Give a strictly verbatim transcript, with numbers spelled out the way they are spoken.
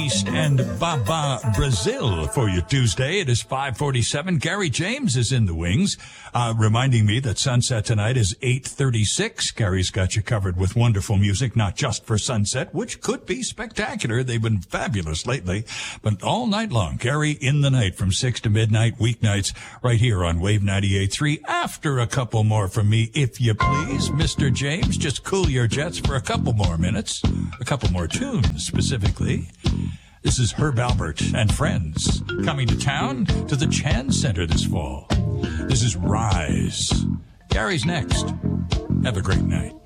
East and Baba Brazil for your Tuesday. It is five forty-seven. Gary James is in the wings, uh, reminding me that sunset tonight is eight thirty-six. Gary's got you covered with wonderful music, not just for sunset, which could be spectacular. They've been fabulous lately, but all night long. Gary in the night from six to midnight, weeknights, right here on Wave ninety-eight point three. After a couple more from me, if you please, Mister James, just cool your jets for a couple more minutes, a couple more tunes specifically. This is Herb Alpert and Friends coming to town to the Chan Center this fall. This is Rise. Gary's next. Have a great night.